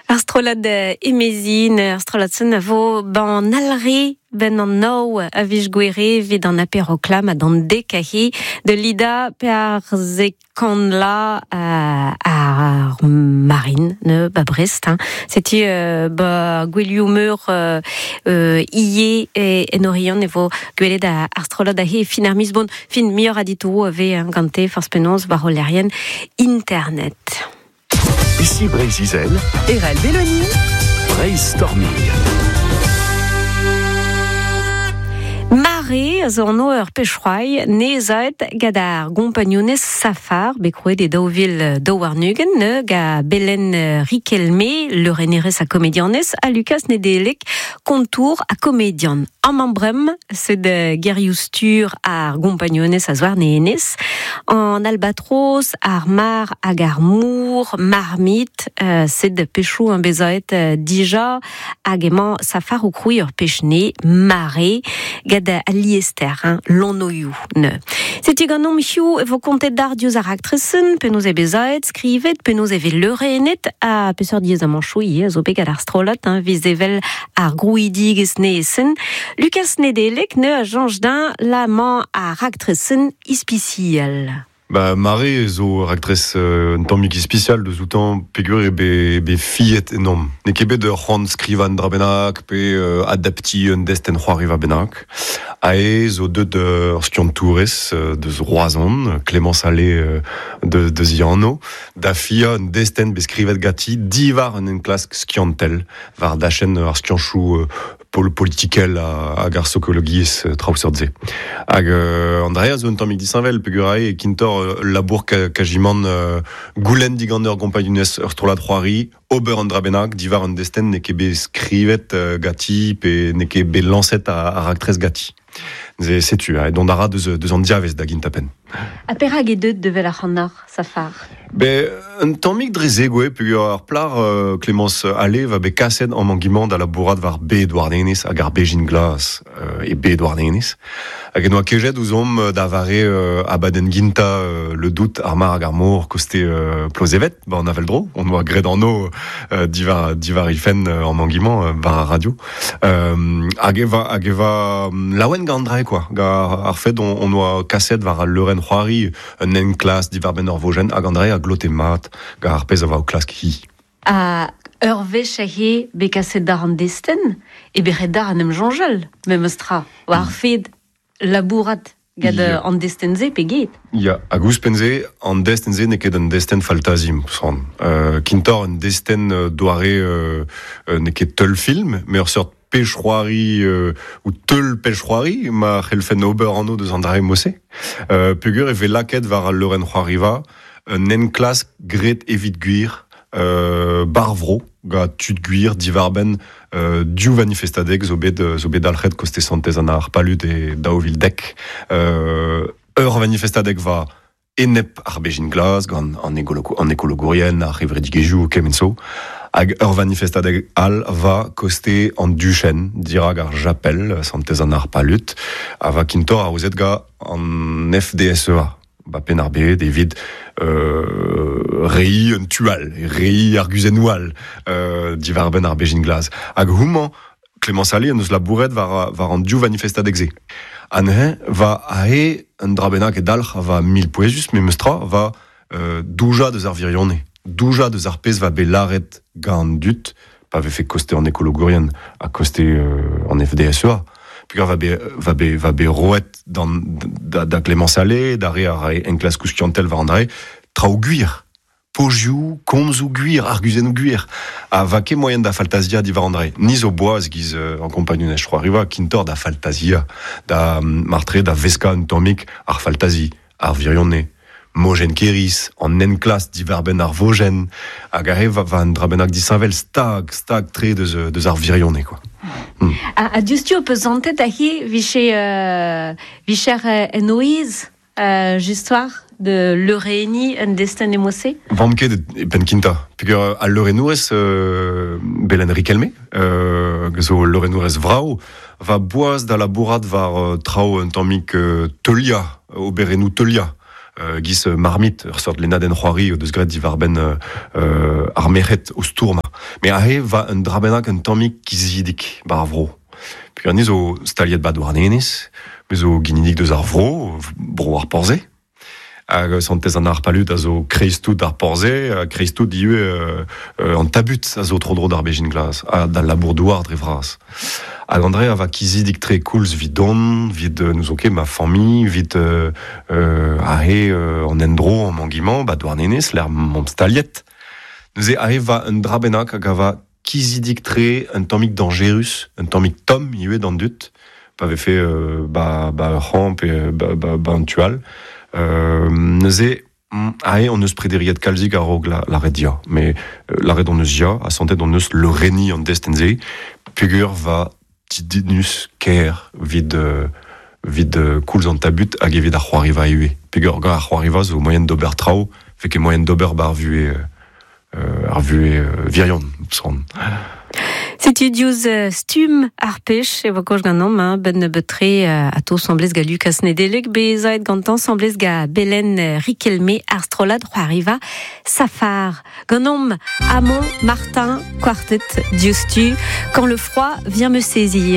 Astrolad emezin, astrolad sen a vo ban alre ben an nou a vij gwere vid an aperoklam a dan dekahi de lida per zekan la ar marine ne ba Brest. Seti ba gwelioumeur ie en orion evo gwelet a astrolad a he fin ar mis bon fin mior aditou ave an gante farspenoz war olerien internet. Ici Brésil, RL Belloni, Brainstorming. Mare zo an oer pechroai nezaet gadar gompagnonez safar bekroe de daouvil daouarnugen ne ga belen Riquelme le renerez a comédianez a Lucas Nedelek kontour a comédian en membrem se de geriustur ar gompagnonez a zoar neenez en albatros ar mar hag ar mour marmite se de pechou an bezaet dija hag emañ safar o krouy ur pechne mare gada aliester, l'onoiou ne. Seti ganon michou evo kontet dar diouz ar aktresen, penaos e bezaet, skrivet, penaos e leurenet, a peseur diez a manchoui, a zo bet gad ar strolat, viz evel ar grouidig ez neesen. Lucas Nedelek ne a janj din la man ar aktresen ispiciel. Bah, Mare zo actrice un tammig spécial de zoutan pegur e be fiet enorm. Ne kebe de c'hant skrivan dra bennak pe adapti un desten c'hoariva bennak. Ae zo deud skiant tourez deus roazan, Clémence Allais de zianno, da fia un desten be skrivet gati divar en klask skiantel, var dachen ar skianchou politikel hag ar sokologiez traouserdze. Hag Andrea zo un tammig disanvel pegurae e kintor labour kajiman goulen digander gompagnonez ur strolat c'hoari, ober an drabenak, divar an desten ne kebe skrivet gati pe ne kebe lancet ar actress gati. Setu, dont dara deus an diavez da gintapen. A perag e deud devel ar c'hannar, safar? Un tammig dreze goe pegur ar plar Clémence Allais va be kaset an mangiman da labourat var be Edouard Ennis hag ar bejin glas e be Edouard Ennis. Hag eno a kejet ouzom da vare abaden ginta le dout ar mar hag ar mor koste plozevet, ba an avel dro, on oa gred an o divar ifen an mangiman var ar radio. Hag eva laouen gandre quoi, ar fed on oa kaset var al leuren c'hoari un en klas divar ben ur vojen hag andre a glote mat ga ar pez ava o klask hi. A ur vech a he be kaset dar an desten e be red dar an em jonjel, me meustra, o ar fed labourat gad an desten ze pe get. Ya, hag ouspenze, an desten ze ne ket an desten faltazim, son. Kintor an desten doare ne ket teul film, me ur sort pechroari ou teul pechroari, ma c'helfen ober anno deus an dare mosse. Pegur e ve laket var al leuren c'hoariva, un en klas gret evit gwir, barvro, ga tud gwir, divar ben, diou manifestadeg, zo bet alchet koste santez an ar palut e daouvil dek. Ur manifestadeg va enep ar bejin glas, gant an ekologourien, ar evredigejou, kemenso. Hag ur manifestadeg al va koste an duchen, dirag ar japel, santez an ar palut, a va kintor a ouzet ga an FDSEA. Ba pen ar bet evit rei un tual, rei ar guzenoual, divar ben ar bejin glas. Hag houman, Clémence Allais an eus labouret var an diou manifestadeg ze. An va ahe un drabenak e dalc'h va mil poezus, me meustra va douja deus ar virionne. Douja deus ar pez va be laret gant dut, pa ve fe koste an ekologourien, a koste an FDSEA. Puis va be roet da Clémence Allais, d'are ar en klas kouskiantel va an dare, trao gwir. Pojiou, komzou gwir, arguzenou gwir. A va ket moyen da faltazia di va an dare. Niz o boaz giz an kompanionez c'hoariva, kintor da faltazia, da martre da veska un tammig ar faltazi, ar virionne. Mojen keris, an en klas divar ben ar vojen, hag are va an drabenak disanvel stag tre deus ar virionne, quoi. A dustio peuzantet a hi vicher en oiz justoire de l'euréni en desten emosse? Vamket e pen kinta. Pegur al leurenourez belen Riquelme, zo leurenourez vrao, va boaz da labourat var trao un tammig teulia, oberenou teulia. gis marmite, sort de l'ena den c'hoari, deus gret divarben ar mechet o stourma. Mais ahe va un drabenak un tammik kizidik bar vro. Puis an zo staliet bad warnenis, mais zo gininik deus ar vro, bro ar porze. Hag santez an ar palut a zo kreistout ar porze, kreistout diue an tabut a zo tro-dro d'ar bejin glas, a da labour douar dre vras. Hag André a va kizidik tre koulz vid don, vid nous oke ma famille, vid ahe an endro, an mangiman, bad warnenis, l'er mont staliet. Nous ahe va un drabenak hag a va kizidik tre un tammik dangerus, un tammik tom iwe d'an dut, pa ve fait ramp et un tual. Neuze ahe on eus prederiet kalzik a rog la redia, mais la red on eus ya, a santet on eus le reni an destenze, pugur va tidinus ker vid koulz an tabut hag evit ar c'hoariva iwe. Pugur ga ar c'hoariva zo moyen d'ober trao, fait que moyen d'ober bar vue virion, son. Studios stum ar pech, e vokoj ganom, ben betre a to semblez ga Lucas Nedelek, bezaet gantan semblez ga Belen Riquelme ar strolad c'hoariva Safar. Ganom, Amon, Martin, Quartet, Diostu, quand le froid vient me saisir.